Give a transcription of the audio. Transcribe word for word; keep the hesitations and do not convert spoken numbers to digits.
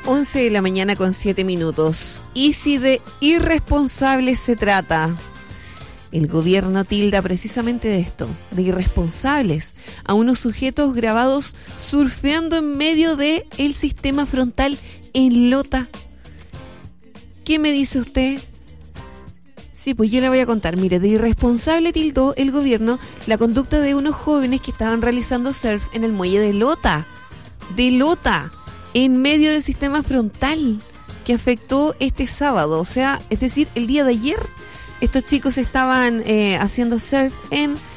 once de la mañana con siete minutos. Y si de irresponsables se trata, el gobierno tilda precisamente de esto, de irresponsables, a unos sujetos grabados surfeando en medio de el sistema frontal en Lota. ¿Qué me dice usted? Sí, pues yo le voy a contar. Mire, de irresponsable tildó el gobierno la conducta de unos jóvenes que estaban realizando surf en el muelle de Lota. De Lota, en medio del sistema frontal, que afectó este sábado. O sea, es decir, el día de ayer, estos chicos estaban eh, haciendo surf en